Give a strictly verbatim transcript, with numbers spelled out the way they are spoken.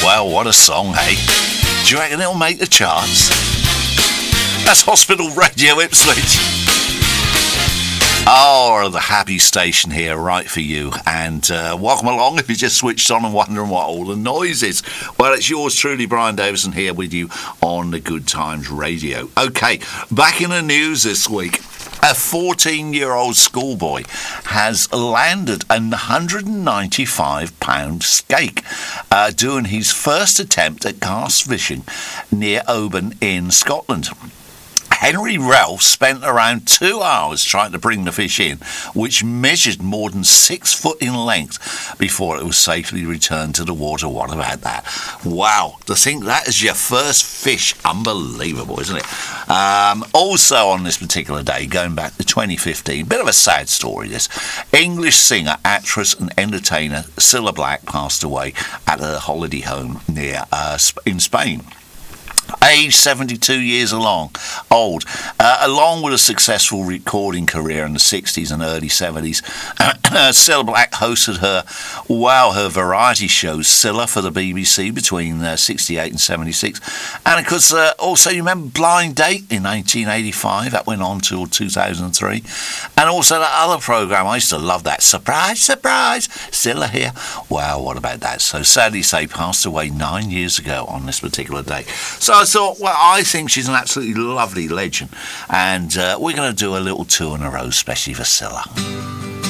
Well, what a song, hey? Do you reckon it'll make the charts? That's Hospital Radio Ipswich. Oh, the happy station here, right for you. And uh, welcome along if you just switched on and wondering what all the noise is. Well, it's yours truly, Brian Davison, here with you on the Good Times Radio. OK, back in the news this week. A fourteen-year-old schoolboy has landed a one hundred ninety-five pound skate uh, doing his first attempt at cast fishing near Oban in Scotland. Henry Ralph spent around two hours trying to bring the fish in, which measured more than six foot in length before it was safely returned to the water. What about that? Wow, to think that is your first fish. Unbelievable, isn't it? Um, also on this particular day, going back to twenty fifteen, bit of a sad story this. English singer, actress and entertainer Cilla Black passed away at her holiday home near uh, in Spain. Age seventy-two years along, old, uh, along with a successful recording career in the sixties and early seventies, Cilla Black hosted her, wow, her variety shows, Cilla, for the B B C between uh, sixty-eight and seventy-six. And of course, uh, also, you remember Blind Date in nineteen eighty-five, that went on till two thousand three. And also that other programme, I used to love that, Surprise, Surprise, Cilla here. Wow, what about that? So sadly say, passed away nine years ago on this particular day. So I thought, well, I think she's an absolutely lovely legend, and uh, we're going to do a little two in a row, especially for Cilla.